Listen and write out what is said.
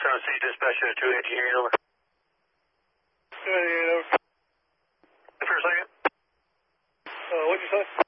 Tennessee dispatch to 288, over. 288, over. For a second. What'd you say?